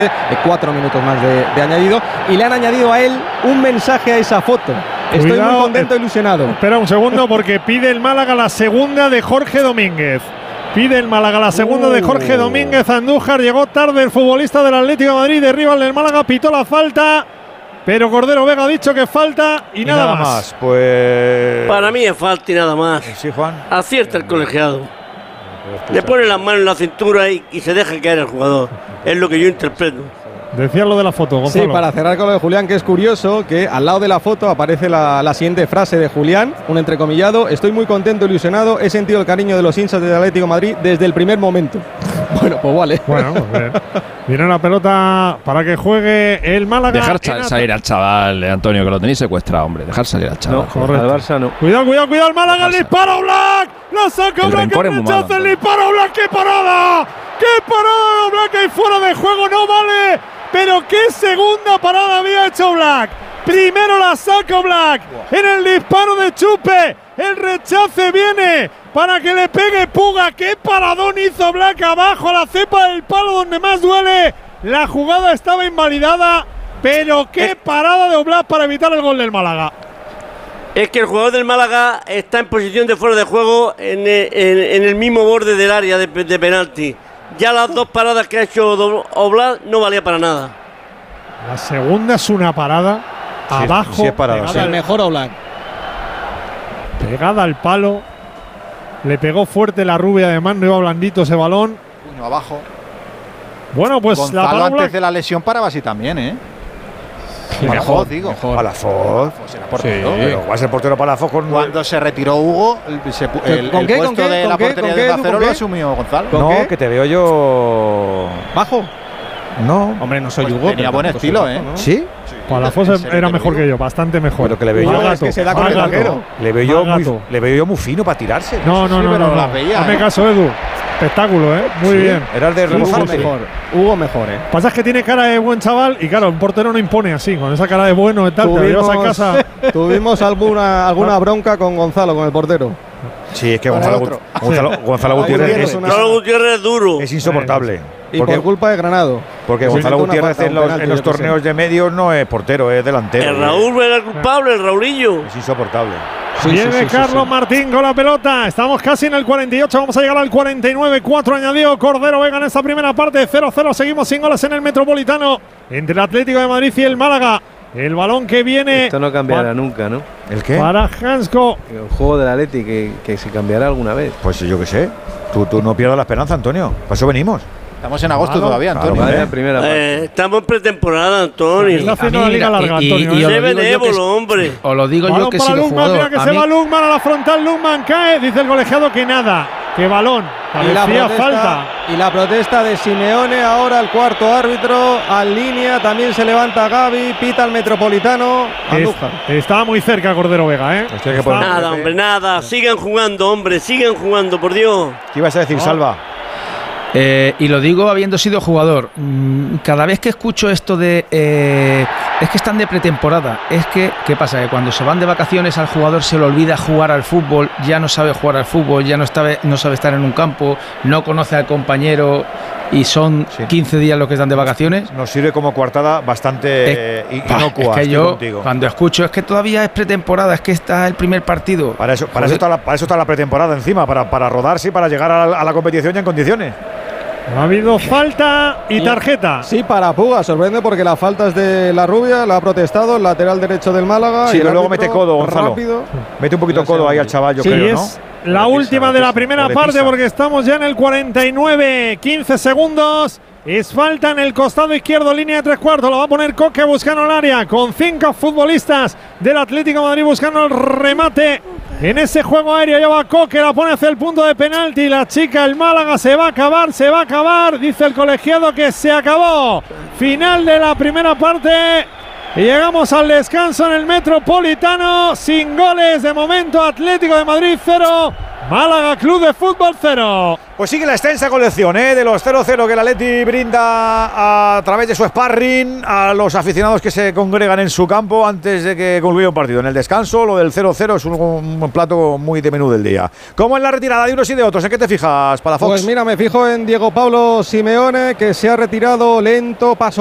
4 minutos más de añadido, y le han añadido a él un mensaje a esa foto. Estoy muy contento e ilusionado. Espera un segundo, porque pide el Málaga la segunda de Jorge Domínguez. Pide el Málaga la segunda de Jorge Domínguez. Andújar, llegó tarde el futbolista del Atlético de Madrid, derriba el del Málaga, pitó la falta, pero Cordero Vega ha dicho que falta y nada más. Pues para mí es falta y nada más. Sí, Juan. Acierta el colegiado. Le pone las manos en la cintura y se deja caer el jugador. Es lo que yo interpreto. Decías lo de la foto, Gonzalo. Sí, para cerrar con lo de Julián, que es curioso que al lado de la foto aparece la siguiente frase de Julián, un entrecomillado: estoy muy contento, ilusionado, he sentido el cariño de los hinchas del Atlético de Madrid desde el primer momento. Bueno, pues vale. Bueno, pues viene la pelota para que juegue el Málaga. Dejar salir al chaval, Antonio, que lo tenéis secuestrado, hombre. Dejar salir al chaval. No, correcto. Al Barça no. Cuidado, el Málaga, el disparo Black. La saca Black, el rechazo, el disparo Black. ¡Qué parada! ¡Qué parada de Black! Ahí fuera de juego, no vale. Pero qué segunda parada había hecho Black. Primero la saca Black en el disparo de Chupe. El rechace viene para que le pegue Puga. Qué paradón hizo Black abajo a la cepa del palo donde más duele. La jugada estaba invalidada, pero qué parada de Oblak para evitar el gol del Málaga. Es que el jugador del Málaga está en posición de fuera de juego en el mismo borde del área de penalti. Ya las dos paradas que ha hecho Oblak no valía para nada. La segunda es una parada abajo. Sí, es parada, el mejor Oblak. Pegada al palo. Le pegó fuerte la rubia, además no iba blandito ese balón. Puño abajo. Bueno, pues Gonzalo, la parada antes de la lesión paraba así también, ¿eh? Mejor, digo. Palafox. Era portero. Sí, pero va a ser portero Palafox con cuando se retiró Hugo, el puesto de la portería de Acero lo asumió Gonzalo. No, que te veo yo bajo. No, hombre, no soy Hugo. Tenía buen estilo, ¿eh? ¿Sí? Palafox era mejor que yo, bastante mejor. Pero que le veo yo. Es que se da con el arquero. Le veo yo muy fino para tirarse. No. Hazme caso, Edu. Espectáculo, Muy bien. Era el de remozarme. Hugo mejor, Pasa es que tiene cara de buen chaval y claro, un portero no impone así, con esa cara de bueno y tal. Te llevas a casa. Tuvimos alguna bronca con Gonzalo, con el portero. Sí, es que Gonzalo Gutiérrez es duro. Es insoportable. Y por culpa de Granado. Porque Gonzalo Gutiérrez en los torneos de medios no es portero, es delantero. El Raúl era el culpable, el Raulillo. Es insoportable. Viene Carlos Martín con la pelota. Estamos casi en el 48. Vamos a llegar al 49. 4 añadió Cordero Vega en esta primera parte. 0-0. Seguimos sin goles en el Metropolitano entre el Atlético de Madrid y el Málaga. El balón que viene. Esto no cambiará nunca, ¿no? ¿El qué? Para Hansko. El juego del Atleti que se cambiará alguna vez. Pues yo qué sé. Tú no pierdas la esperanza, Antonio. Para eso venimos. Estamos en agosto todavía, Antonio. Estamos en pretemporada, Antonio. Está haciendo la liga larga, Antonio. Se benévolo, hombre. Os lo digo yo que he sido jugador. Mira que se va Lukman a la frontal. Lukman cae. Dice el colegiado que nada. Que balón. Parecía falta. Y la protesta de Simeone. Ahora el cuarto árbitro. Al línea. También se levanta Gavi. Pita al Metropolitano. Andújar. Estaba muy cerca Cordero Vega, Nada, hombre, nada. Sigan jugando, hombre. Sigan jugando, por Dios. ¿Qué ibas a decir, Salva? Y lo digo habiendo sido jugador. Cada vez que escucho esto de es que están de pretemporada, es que ¿qué pasa? Que cuando se van de vacaciones al jugador se le olvida jugar al fútbol, ya no sabe jugar al fútbol, ya no sabe estar en un campo, no conoce al compañero y son 15 días los que están de vacaciones. Nos sirve como coartada bastante inocua. Es que yo cuando escucho es que todavía es pretemporada, es que está el primer partido. Para eso está la pretemporada encima, para rodarse y para llegar a la competición ya en condiciones. Ha habido falta y tarjeta. Sí, para Puga. Sorprende porque la falta es de la rubia. La ha protestado el lateral derecho del Málaga. Sí, pero luego mete codo, Gonzalo. Rápido. Mete un poquito codo ahí al chaval, yo creo, ¿no? La última de la primera parte porque estamos ya en el 49. 15 segundos. Es falta en el costado izquierdo, línea de 3/4. Lo va a poner Coque buscando el área con 5 futbolistas del Atlético de Madrid buscando el remate. En ese juego aéreo lleva Coque, la pone hacia el punto de penalti. La chica, el Málaga, se va a acabar. Dice el colegiado que se acabó. Final de la primera parte. Y llegamos al descanso en el Metropolitano. Sin goles de momento. Atlético de Madrid 0, Málaga Club de Fútbol 0. Pues sigue la extensa colección de los 0-0 que el Atleti brinda a través de su sparring a los aficionados que se congregan en su campo antes de que concluya un partido. En el descanso, lo del 0-0 es un plato muy de menú del día. ¿Cómo en la retirada de unos y de otros? ¿En qué te fijas, Palafox? Pues mira, me fijo en Diego Pablo Simeone, que se ha retirado lento, paso